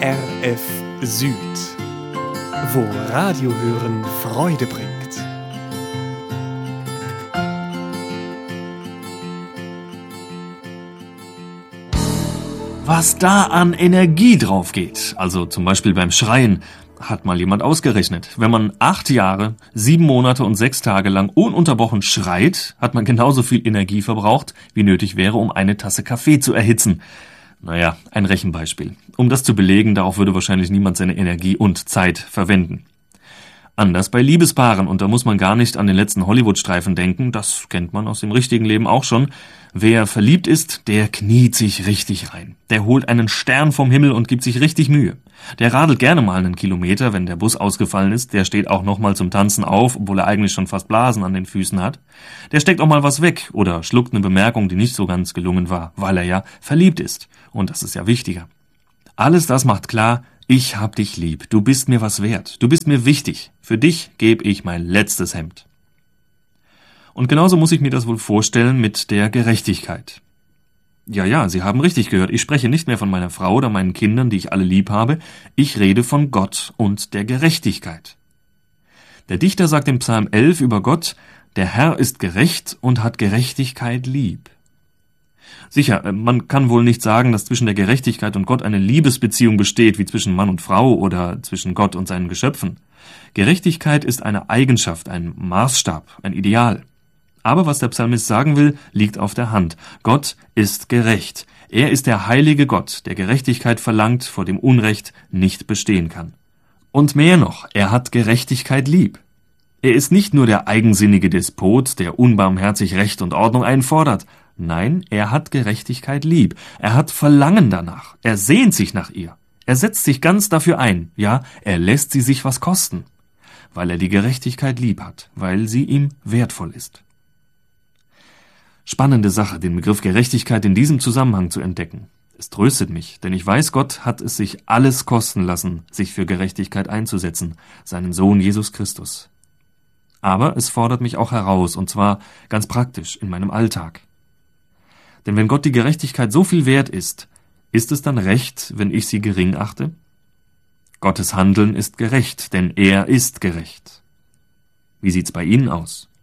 RF Süd, wo Radio hören Freude bringt. Was da an Energie drauf geht, also zum Beispiel beim Schreien, hat mal jemand ausgerechnet. Wenn man 8 Jahre, 7 Monate und 6 Tage lang ununterbrochen schreit, hat man genauso viel Energie verbraucht, wie nötig wäre, um eine Tasse Kaffee zu erhitzen. Naja, ein Rechenbeispiel. Um das zu belegen, darauf würde wahrscheinlich niemand seine Energie und Zeit verwenden. Anders bei Liebespaaren, und da muss man gar nicht an den letzten Hollywood-Streifen denken, das kennt man aus dem richtigen Leben auch schon. Wer verliebt ist, der kniet sich richtig rein. Der holt einen Stern vom Himmel und gibt sich richtig Mühe. Der radelt gerne mal einen Kilometer, wenn der Bus ausgefallen ist. Der steht auch noch mal zum Tanzen auf, obwohl er eigentlich schon fast Blasen an den Füßen hat. Der steckt auch mal was weg oder schluckt eine Bemerkung, die nicht so ganz gelungen war, weil er ja verliebt ist. Und das ist ja wichtiger. Alles das macht klar: Ich hab dich lieb, du bist mir was wert, du bist mir wichtig, für dich gebe ich mein letztes Hemd. Und genauso muss ich mir das wohl vorstellen mit der Gerechtigkeit. Ja, Sie haben richtig gehört, ich spreche nicht mehr von meiner Frau oder meinen Kindern, die ich alle lieb habe, ich rede von Gott und der Gerechtigkeit. Der Dichter sagt im Psalm 11 über Gott: Der Herr ist gerecht und hat Gerechtigkeit lieb. Sicher, man kann wohl nicht sagen, dass zwischen der Gerechtigkeit und Gott eine Liebesbeziehung besteht, wie zwischen Mann und Frau oder zwischen Gott und seinen Geschöpfen. Gerechtigkeit ist eine Eigenschaft, ein Maßstab, ein Ideal. Aber was der Psalmist sagen will, liegt auf der Hand. Gott ist gerecht. Er ist der heilige Gott, der Gerechtigkeit verlangt, vor dem Unrecht nicht bestehen kann. Und mehr noch, er hat Gerechtigkeit lieb. Er ist nicht nur der eigensinnige Despot, der unbarmherzig Recht und Ordnung einfordert. Nein, er hat Gerechtigkeit lieb. Er hat Verlangen danach. Er sehnt sich nach ihr. Er setzt sich ganz dafür ein. Ja, er lässt sie sich was kosten. Weil er die Gerechtigkeit lieb hat. Weil sie ihm wertvoll ist. Spannende Sache, den Begriff Gerechtigkeit in diesem Zusammenhang zu entdecken. Es tröstet mich, denn ich weiß, Gott hat es sich alles kosten lassen, sich für Gerechtigkeit einzusetzen. Seinen Sohn Jesus Christus. Aber es fordert mich auch heraus, und zwar ganz praktisch in meinem Alltag. Denn wenn Gott die Gerechtigkeit so viel wert ist es dann recht, wenn ich sie gering achte? Gottes Handeln ist gerecht, denn er ist gerecht. Wie sieht's bei Ihnen aus?